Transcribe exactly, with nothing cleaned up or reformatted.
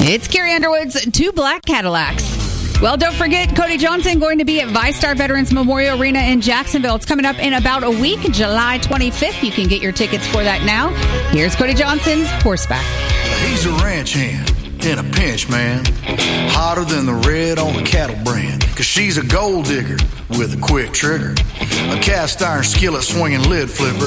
It's Carrie Underwood's Two Black Cadillacs. Well, don't forget, Cody Johnson going to be at VyStar Veterans Memorial Arena in Jacksonville. It's coming up in about a week, July twenty-fifth. You can get your tickets for that now. Here's Cody Johnson's Horseback. He's a ranch hand in a pinch, man. Hotter than the red on the cattle brand. Cause she's a gold digger with a quick trigger. A cast iron skillet swinging lid flipper.